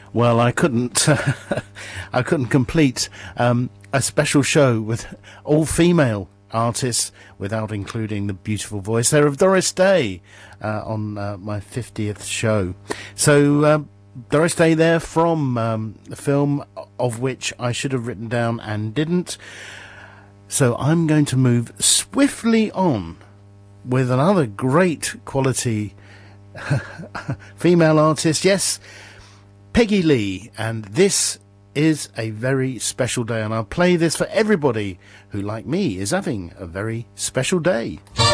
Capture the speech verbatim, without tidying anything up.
Well, I couldn't, I couldn't complete um, a special show with all female artists without including the beautiful voice there of Doris Day uh, on uh, my fiftieth show. So uh, Doris Day there from um, the film of which I should have written down and didn't. So I'm going to move swiftly on with another great quality female artist. Yes, Peggy Lee, and this is a very special day, and I'll play this for everybody who, like me, is having a very special day.